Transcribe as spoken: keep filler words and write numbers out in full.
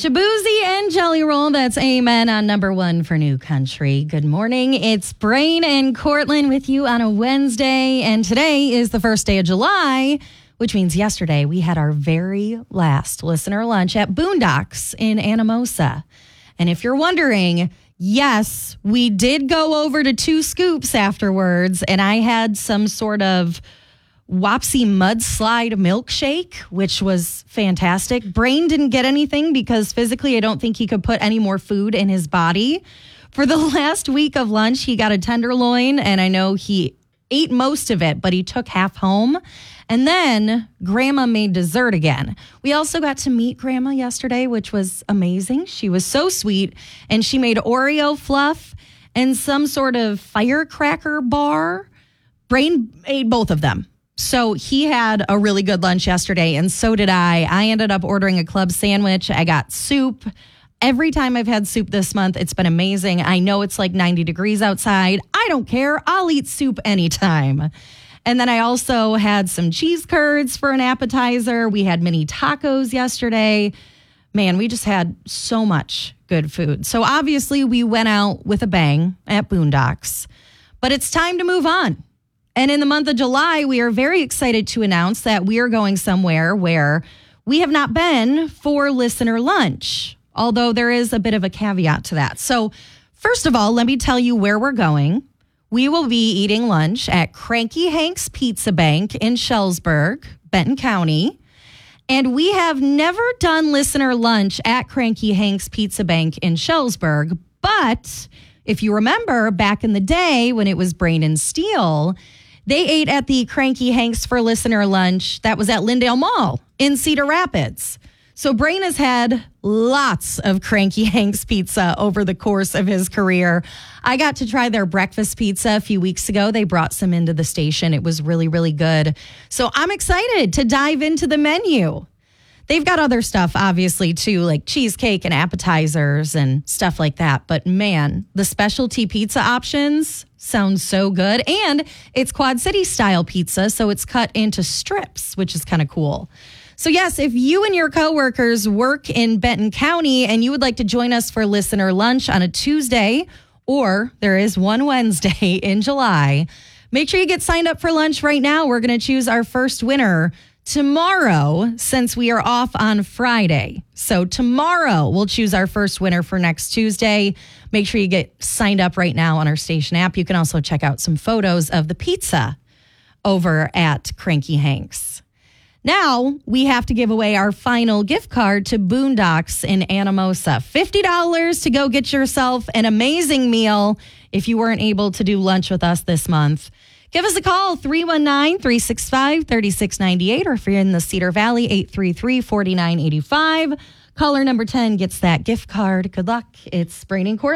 Shabuzi and Jelly Roll, that's Amen on number one for New Country. Good morning. It's Brain and Cortland with you on a Wednesday, and today is the first day of July, which means yesterday we had our very last listener lunch at Boondocks in Anamosa. And if you're wondering, yes, we did go over to Two Scoops afterwards, and I had some sort of Wapsie mudslide milkshake, which was fantastic. Brain didn't get anything because physically I don't think he could put any more food in his body. For the last week of lunch, he got a tenderloin, and I know he ate most of it, but he took half home. And then Grandma made dessert again. We also got to meet Grandma yesterday, which was amazing. She was so sweet, and she made Oreo fluff and some sort of firecracker bar. Brain ate both of them. So he had a really good lunch yesterday, and so did I. I ended up ordering a club sandwich. I got soup. Every time I've had soup this month, it's been amazing. I know it's like ninety degrees outside. I don't care. I'll eat soup anytime. And then I also had some cheese curds for an appetizer. We had mini tacos yesterday. Man, we just had so much good food. So obviously we went out with a bang at Boondocks, but it's time to move on. And in the month of July, we are very excited to announce that we are going somewhere where we have not been for listener lunch, although there is a bit of a caveat to that. So first of all, let me tell you where we're going. We will be eating lunch at Cranky Hank's Pizza Bank in Shellsburg, Benton County. And we have never done listener lunch at Cranky Hank's Pizza Bank in Shellsburg. But if you remember back in the day when it was Brain and Steel, they ate at the Cranky Hank's for listener lunch that was at Lindale Mall in Cedar Rapids. So Brain has had lots of Cranky Hank's pizza over the course of his career. I got to try their breakfast pizza a few weeks ago. They brought some into the station. It was really, really good. So I'm excited to dive into the menu. They've got other stuff, obviously, too, like cheesecake and appetizers and stuff like that. But man, the specialty pizza options sound so good. And it's Quad City style pizza, so it's cut into strips, which is kind of cool. So yes, if you and your coworkers work in Benton County and you would like to join us for listener lunch on a Tuesday, or there is one Wednesday in July, make sure you get signed up for lunch right now. We're going to choose our first winner tomorrow, since we are off on Friday. So tomorrow we'll choose our first winner for next Tuesday. Make sure you get signed up right now on our station app. You can also check out some photos of the pizza over at Cranky Hank's. Now we have to give away our final gift card to Boondocks in Anamosa. fifty dollars to go get yourself an amazing meal if you weren't able to do lunch with us this month. Give us a call, three one nine, three six five, three six nine eight, or if you're in the Cedar Valley, eight three three, four nine eight five. Caller number ten gets that gift card. Good luck. It's Brain and Cortland.